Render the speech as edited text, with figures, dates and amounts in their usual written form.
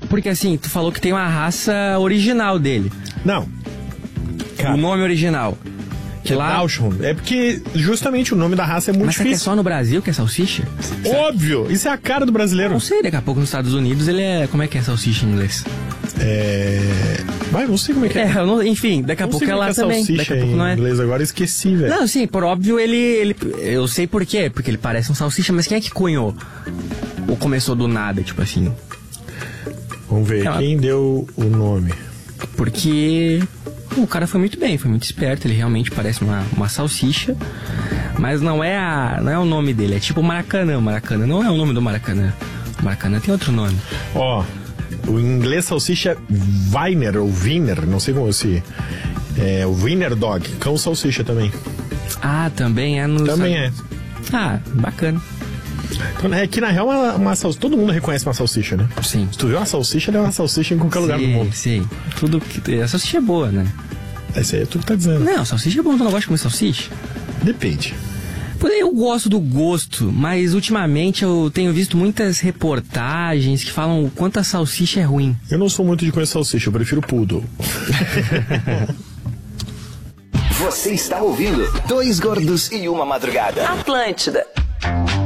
Porque assim, tu falou que tem uma raça original dele. Não. Cara, O nome original. Que lá... Dachshund. É porque justamente o nome da raça é muito Mas será que é difícil. só no Brasil que é salsicha? Óbvio! Isso é a cara do brasileiro. Não sei, daqui a pouco nos Estados Unidos ele é... Como é que é salsicha em inglês? Vai, não sei como é que é. Enfim, daqui a Não pouco sei é como lá é que é também. Daqui a salsicha pouco em não é. inglês agora, esqueci, velho. Não, sim, por óbvio eu sei por quê. Porque ele parece um salsicha, mas quem é que cunhou? Ou começou do nada, tipo assim? Vamos ver, quem deu o nome? Porque o cara foi muito bem, foi muito esperto. Ele realmente parece uma salsicha. Mas não é o nome dele, é tipo Maracanã. Maracanã não é o nome do Maracanã. O Maracanã tem outro nome. Ó, o inglês salsicha é Wiener ou Wiener, não sei como se... É o Wiener Dog, cão salsicha também. Ah, também é no... Também é. Ah, bacana. Então, é que na real uma salsicha, todo mundo reconhece uma salsicha, né? Sim. Se tu vê uma salsicha, ela é uma salsicha em qualquer lugar do mundo. Sim, tudo que... A salsicha é boa, né? Isso aí é tu que tá dizendo. Não, salsicha é bom, tu não gosta de comer salsicha? Depende. Porém, eu gosto do gosto, mas ultimamente eu tenho visto muitas reportagens que falam o quanto a salsicha é ruim. Eu não sou muito de comer salsicha, eu prefiro poodle. Você está ouvindo Dois Gordos e Uma Madrugada. Atlântida.